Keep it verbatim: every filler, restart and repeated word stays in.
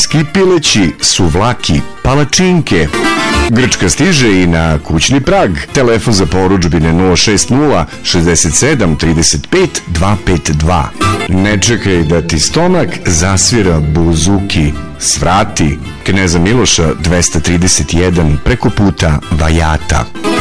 Bosanski pileći, suvlaki, palačinke. Grčka stiže i na kućni prag. Telefon za porudžbine nula šest nula šezdeset sedam trideset pet dvesta pedeset dva. Ne čekaj da ti stomak zasvira buzuki. Svrati Kneza Miloša dvesta trideset jedan preko puta Vajata.